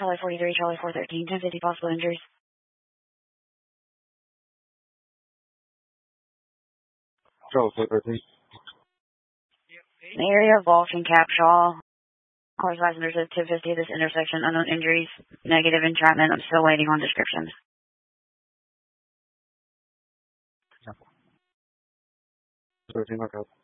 Charlie 43, Charlie 413, 1050 possible injuries. Charlie 413. The area of Walsh and Capshaw. Cars passengers at 250 this intersection. Unknown injuries. Negative entrapment. I'm still waiting on descriptions. 13, mark out.